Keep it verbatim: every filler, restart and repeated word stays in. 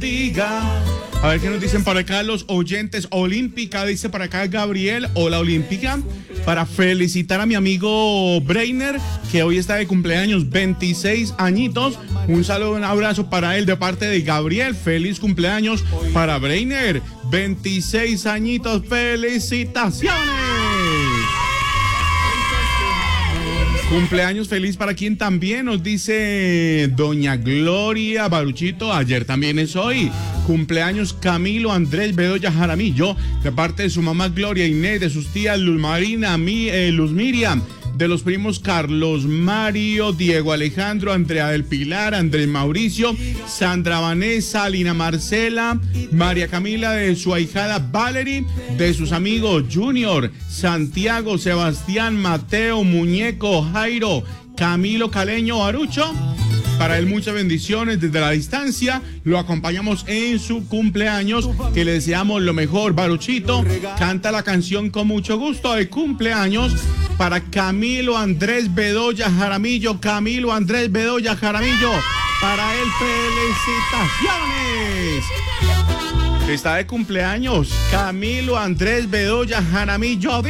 diga. A ver qué nos dicen por acá los oyentes. Olímpica, dice por acá Gabriel. Hola, Olímpica. Para felicitar a mi amigo Breiner, que hoy está de cumpleaños, veintiséis añitos. Un saludo, un abrazo para él de parte de Gabriel. Feliz cumpleaños para Breiner. veintiséis añitos, felicitaciones. Cumpleaños feliz para quien también nos dice doña Gloria Baruchito, ayer también es hoy. Cumpleaños Camilo Andrés Bedoya Jaramillo, de parte de su mamá Gloria Inés, de sus tías Luz Marina, mi, eh, Luz Miriam, de los primos Carlos Mario, Diego Alejandro, Andrea del Pilar, Andrés Mauricio, Sandra Vanessa, Lina Marcela, María Camila, de su ahijada Valerie, de sus amigos Junior, Santiago, Sebastián, Mateo, Muñeco, Jairo, Camilo Caleño, Arucho. Para él muchas bendiciones desde la distancia, lo acompañamos en su cumpleaños, que le deseamos lo mejor. Baruchito canta la canción con mucho gusto de cumpleaños para Camilo Andrés Bedoya Jaramillo. Camilo Andrés Bedoya Jaramillo, para él felicitaciones. Está de cumpleaños Camilo Andrés Bedoya Jaramillo.